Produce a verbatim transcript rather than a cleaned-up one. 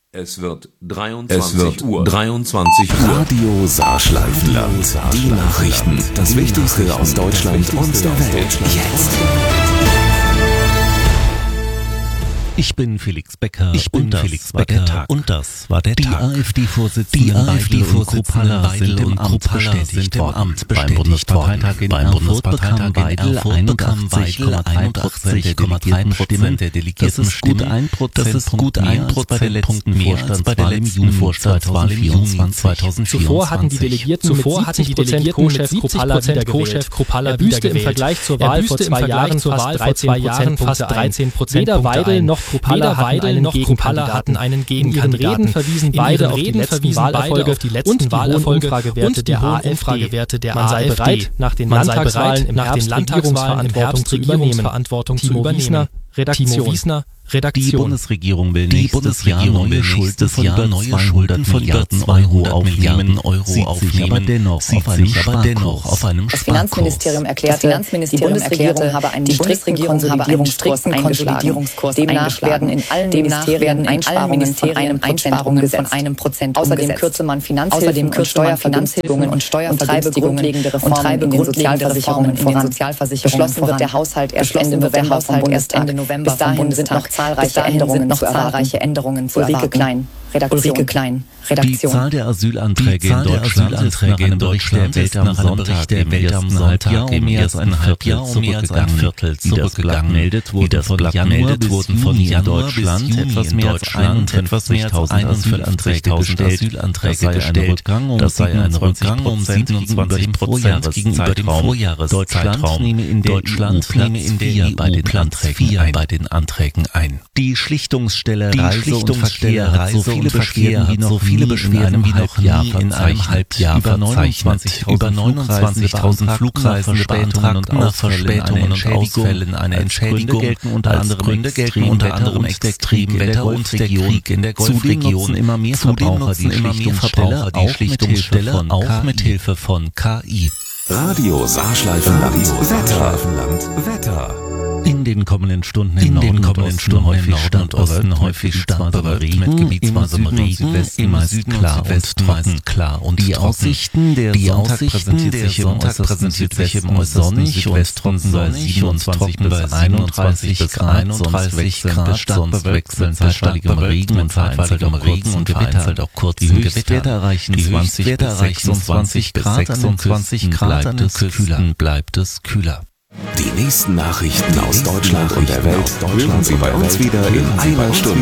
Es wird dreiundzwanzig Uhr. dreiundzwanzig Uhr. Radio Saarschleifenland. Die Nachrichten. Das Wichtigste aus Deutschland und der Welt. Jetzt. Ich bin Felix Becker. Ich bin und das Felix war Becker. der Tag. Und das war der Die Tag. AfD-Vorsitzenden Die AfD-Vorsitzenden Weidel und Kruppalla sind im Amt beim Bundesparteitag in Beim Erfurt Bundesparteitag bekam in Weidel Erfurt bekam Weidel einundachtzig Komma drei Prozent der delegierten Stimmen. Das ist gut ein Prozentpunkt mehr als bei der letzten Vorstandswahl im Juni zweitausendvierundzwanzig. Zuvor hatten die Delegierten Zuvor hatten die Delegierten mit siebzig Prozent Co-Chef Kruppalla büßte im Vergleich zur Wahl vor zwei Jahren fast dreizehn Prozent. Weder Weidel noch Kruppalla noch Kruppalla hatten einen Gegenkandidaten. In ihren Reden verwiesen beide auf die letzten Wahlerfolge und die Wahlerfolge der Umfragewerte der AfD. Man sei bereit, nach den Landtagswahlen im Herbst Regierungsverantwortung zu übernehmen. Timo Wiesner, Redaktion. Die Bundesregierung will Die nächstes Jahr Bundesregierung neue will Schulden nächstes von Jahr über neue zweihundert Schulden von über Milliarden zweihundert Euro Milliarden Euro sieht sich aufnehmen, aber dennoch sieht auf einem sich aber dennoch Sparkurs. auf einem Das Sparkurs. Finanzministerium erklärte, die Bundesregierung habe einen strikten Konsolidierungskurs eingeschlagen. Demnach werden in allen Ministerien Einsparungen von einem Prozent umgesetzt. Außerdem kürze man Finanzhilfen und Steuervergünstigungen und Steuervergünstigungen und treibe grundlegende Sozialversicherungen voran. Beschlossen wird der Haushalt erst Ende November vom Bundestag. Bis dahin sind noch zahlreiche Änderungen noch zahlreiche Änderungen zu Ulrike Klein, Redaktion. Ulrike Klein, Redaktion. Die Zahl der Asylanträge Die Zahl in der Deutschland Asylanträge ist in nach einem Bericht der Deutschland Welt ist am nach einem Sonntag Bericht der im Welt am ersten Sonntag Halbjahr um im mehr als ersten ein Viertel Halbjahr um mehr als ein zurückgegangen. Viertel Wie das Blatt zurückgegangen. meldet, Wie wurden das von Blatt Januar meldet, bis wurden von Juni in Januar Deutschland bis Juni etwas in mehr als Deutschland etwas mehr als einundfünfzigtausend Asylanträge gestellt. Asylanträge Das sei ein gestellt. Rückgang um Das sei ein Rückgang um siebenundzwanzig Prozent gegenüber dem Vorjahreszeitraum. Deutschland nehme in der Deutschland E U nehme in der Platz E U bei den Platz Anträgen vier ein. bei den Anträgen ein. Die Schlichtungsstelle Die Reise und Schlichtungsstelle Verkehr hat so Reise viele und Verkehr Beschwerden wie hat so noch viele nie Beschwerden in einem wie noch Halbjahr nie in einem verzeichnet. Halbjahr Über verzeichnet. Über neunundzwanzigtausend Flugreisen beantragten nach Verspätungen und Ausfällen eine Entschädigung. Gründe gelten unter Als anderem Gründe gelten unter anderem Extremwetter und der Krieg in der Zudem Golfregion. nutzen immer mehr Zudem Verbraucher die nutzen immer mehr Verbraucher die Schlichtungsstelle Schlichtungsstelle auch mit Hilfe von K I. Radio Saarschleifenland. Wetter. Wetter. In den kommenden Stunden In im den Norden kommenden und Stunden Osten im häufig Norden und Osten Standbewölkt, häufig mit Standbewölkt, gebietsweisem mit Regen, gebietsweisem im Regen, Süden und Südwesten im meist Süden und klar und Südwesten trocken. meist klar und Die trocken. Aussichten, der Die Sonntag Aussichten, präsentiert der sich im Sonntag äußersten präsentiert sich im Südwesten äußersten sonnig und Südwesten trocken bei sonnig und siebenundzwanzig trocken bis bei einunddreißig siebenundzwanzig Grad, einunddreißig sonst Grad, wechselnd sonst bewölkt wechselnd mit zeitweiligem Regen und zeitweiligem vereinzeltem Regen und Gewitter. vereinzelt auch kurzen Die Gewitter. Höchstwerte erreichen Die zwanzig Höchstwerte bis erreichen sechsundzwanzig bis Grad, an den sechsundzwanzig Küsten Grad, an den bleibt es kühler. Küsten bleibt es kühler. Die nächsten Nachrichten aus Deutschland und der Welt hören Sie bei uns wieder in einer Stunde.